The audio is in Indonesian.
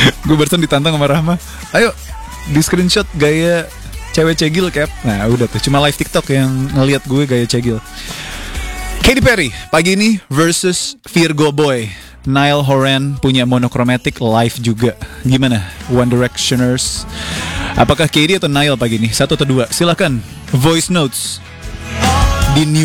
Gue barusan ditantang sama Rahma, ayo di screenshot gaya cewek cegil Cap. Nah udah tuh, cuma live TikTok yang ngeliat gue gaya cegil. Katy Perry pagi ini versus Virgo Boy. Niall Horan punya Monochromatic live juga. Gimana One Directioners? Apakah Katy atau Niall pagi ini? 1 atau 2? Silakan voice notes di New